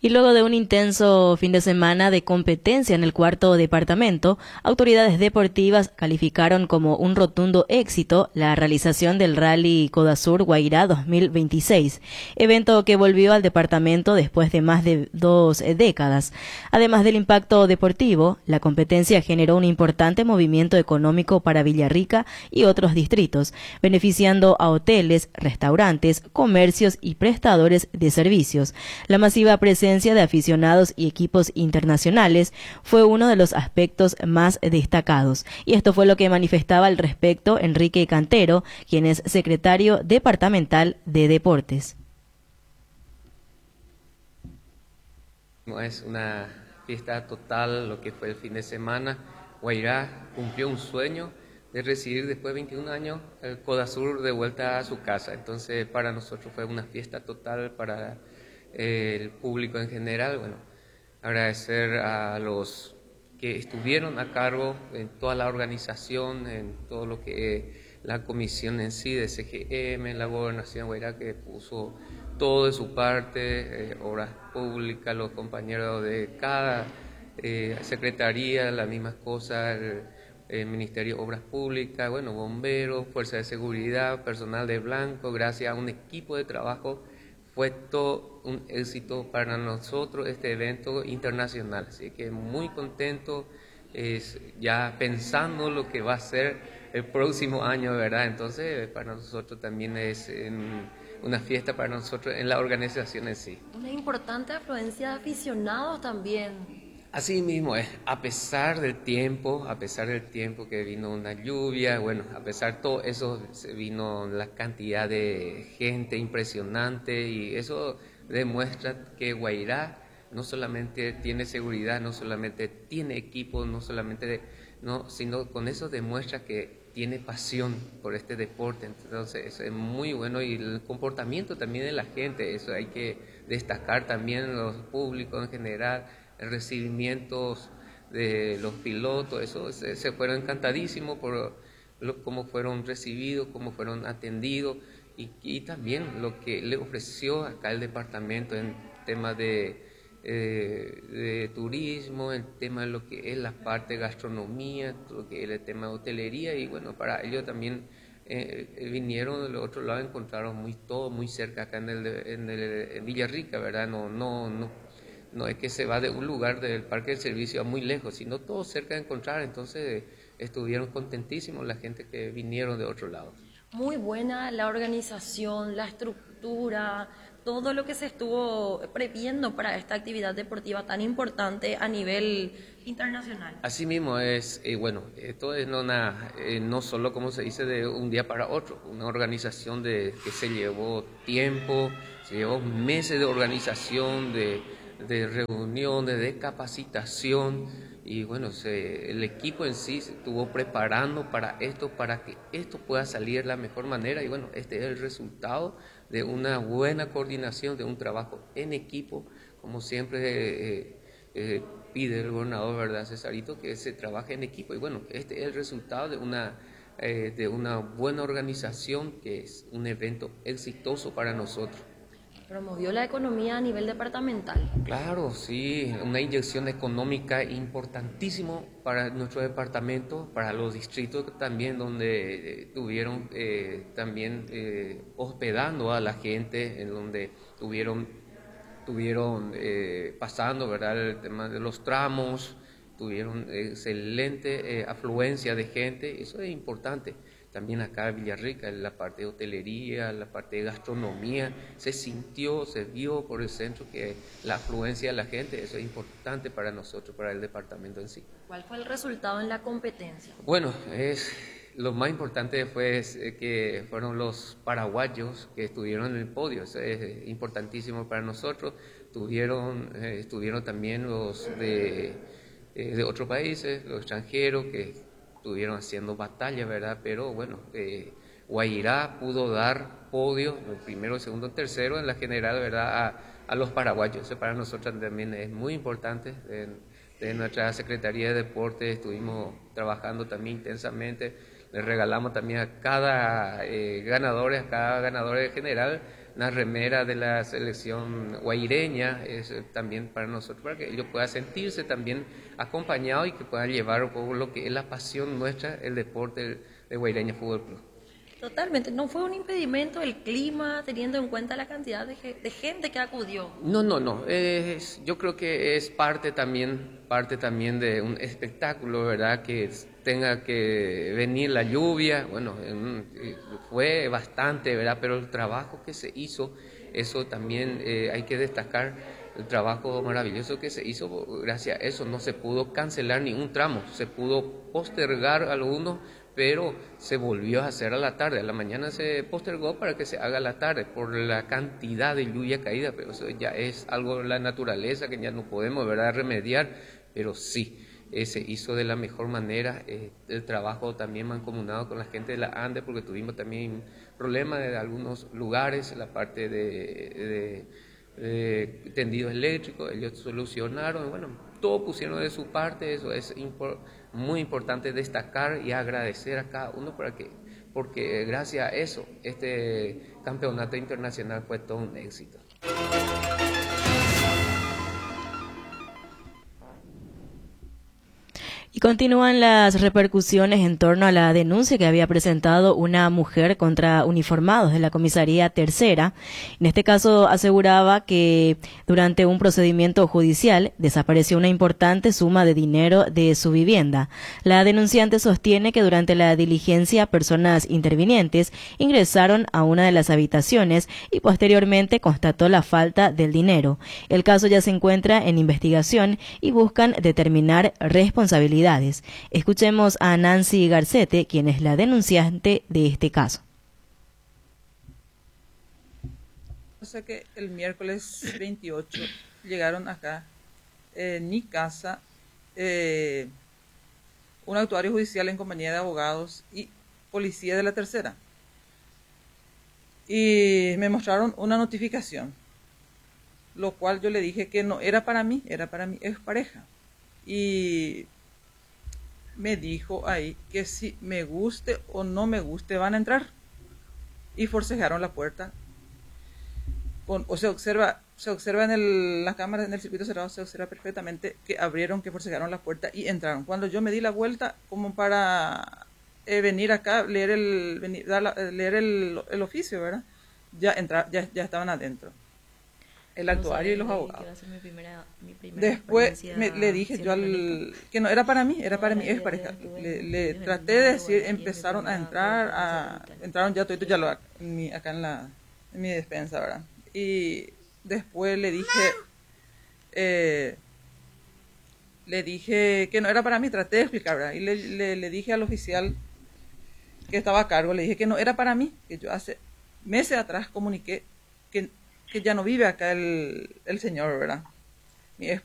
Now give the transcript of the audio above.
Y luego de un intenso fin de semana de competencia en el cuarto departamento, autoridades deportivas calificaron como un rotundo éxito la realización del Rally Codasur Guairá 2026, evento que volvió al departamento después de más de 2 décadas. Además del impacto deportivo, la competencia generó un importante movimiento económico para Villarrica y otros distritos, beneficiando a hoteles, restaurantes, comercios y prestadores de servicios. La masiva presencia de aficionados y equipos internacionales fue uno de los aspectos más destacados. Y esto fue lo que manifestaba al respecto Enrique Cantero, quien es secretario departamental de Deportes. Es una fiesta total lo que fue el fin de semana. Guairá cumplió un sueño de recibir después de 21 años el Codasur de vuelta a su casa. Entonces para nosotros fue una fiesta total, para el público en general. Bueno, agradecer a los que estuvieron a cargo en toda la organización, en todo lo que la comisión en sí de CGM, en la gobernación de Guairá, que puso todo de su parte, obras públicas, los compañeros de cada secretaría, las mismas cosas, el Ministerio de Obras Públicas, bueno, bomberos, fuerza de seguridad, personal de blanco. Gracias a un equipo de trabajo fue todo un éxito para nosotros este evento internacional. Así que muy contento, ya pensando lo que va a ser el próximo año, ¿verdad? Entonces para nosotros también es una fiesta para nosotros en la organización en sí. Una importante afluencia de aficionados también. Así mismo es, a pesar del tiempo que vino una lluvia, bueno, a pesar de todo eso, vino la cantidad de gente impresionante, y eso demuestra que Guairá no solamente tiene seguridad, no solamente tiene equipo, sino con eso demuestra que tiene pasión por este deporte. Entonces eso es muy bueno, y el comportamiento también de la gente, eso hay que destacar también, los públicos en general, el recibimiento de los pilotos, eso se fueron encantadísimos por cómo fueron recibidos, cómo fueron atendidos, y también lo que le ofreció acá el departamento en temas de turismo, el tema de lo que es la parte de gastronomía, lo que es el tema de hotelería. Y bueno, para ellos también vinieron del otro lado, encontraron todo muy cerca acá en Villarrica, ¿verdad? No es que se va de un lugar del parque del servicio a muy lejos, sino todo cerca de encontrar. Entonces estuvieron contentísimos la gente que vinieron de otro lado. Muy buena la organización, la estructura, todo lo que se estuvo previendo para esta actividad deportiva tan importante a nivel internacional. Así mismo es, bueno, esto es no solo, como se dice, de un día para otro, una organización que se llevó tiempo, se llevó meses de organización, de reuniones, de capacitación, y bueno, el equipo en sí se estuvo preparando para que esto pueda salir de la mejor manera. Y bueno, este es el resultado de una buena coordinación, de un trabajo en equipo, como siempre pide el gobernador, ¿verdad, Cesarito? Que se trabaje en equipo. Y bueno, este es el resultado de una buena organización, que es un evento exitoso para nosotros. Promovió la economía a nivel departamental. Claro, sí, una inyección económica importantísimo para nuestro departamento, para los distritos también, donde tuvieron también hospedando a la gente, en donde tuvieron pasando, ¿verdad?, el tema de los tramos, tuvieron excelente afluencia de gente. Eso es importante. También acá en Villarrica, en la parte de hotelería, la parte de gastronomía, se sintió, se vio por el centro que la afluencia de la gente, eso es importante para nosotros, para el departamento en sí. ¿Cuál fue el resultado en la competencia? Bueno, lo más importante fue que fueron los paraguayos que estuvieron en el podio. Eso es importantísimo para nosotros. Estuvieron también los de otros países, los extranjeros, que estuvieron haciendo batalla, ¿verdad? Pero bueno, Guairá pudo dar podio, el primero, el segundo, el tercero en la general, ¿verdad?, a los paraguayos. Eso para nosotros también es muy importante. De nuestra Secretaría de Deportes estuvimos trabajando también intensamente. Le regalamos también a cada ganador de general una remera de la selección guaireña, es también para nosotros, para que ellos puedan sentirse también acompañados y que puedan llevar un poco lo que es la pasión nuestra, el deporte de Guaireña Fútbol Club. Totalmente, no fue un impedimento el clima, teniendo en cuenta la cantidad de gente que acudió. No, yo creo que es parte también de un espectáculo, ¿verdad? Que tenga que venir la lluvia, bueno, fue bastante, ¿verdad? Pero el trabajo que se hizo, eso también hay que destacar, el trabajo maravilloso que se hizo, gracias a eso no se pudo cancelar ningún tramo, se pudo postergar algunos, pero se volvió a hacer a la tarde. A la mañana se postergó para que se haga a la tarde por la cantidad de lluvia caída, pero eso ya es algo de la naturaleza que ya no podemos, ¿verdad?, remediar, pero sí, se hizo de la mejor manera. El trabajo también mancomunado con la gente de la ANDE, porque tuvimos también problemas de algunos lugares, la parte de tendidos eléctricos, ellos solucionaron, bueno, todos pusieron de su parte. Eso es muy importante destacar y agradecer a cada uno porque gracias a eso este campeonato internacional fue todo un éxito. Y continúan las repercusiones en torno a la denuncia que había presentado una mujer contra uniformados de la comisaría tercera. En este caso aseguraba que durante un procedimiento judicial desapareció una importante suma de dinero de su vivienda. La denunciante sostiene que durante la diligencia personas intervinientes ingresaron a una de las habitaciones y posteriormente constató la falta del dinero. El caso ya se encuentra en investigación y buscan determinar responsabilidades. Escuchemos a Nancy Garcete, quien es la denunciante de este caso. O sea que el miércoles 28 llegaron acá en mi casa un actuario judicial en compañía de abogados y policía de la tercera. Y me mostraron una notificación, lo cual yo le dije que no era para mí, era para mi expareja. Y me dijo ahí que si me guste o no me guste van a entrar. Y forcejaron la puerta. Se observa en la cámara, en el circuito cerrado, se observa perfectamente que abrieron, que forcejaron la puerta y entraron. Cuando yo me di la vuelta como para venir acá, leer el oficio, ¿verdad? Ya estaban adentro. El actuario y los abogados. Después le dije yo que no era para mí, era para mi expareja. Le traté de decir, empezaron a entrar, entraron ya toditos acá en mi despensa, ¿verdad? Y después le dije que no era para mí, traté de explicar, ¿verdad? Y le dije al oficial que estaba a cargo, le dije que no era para mí, que yo hace meses atrás comuniqué que ya no vive acá el señor, ¿verdad?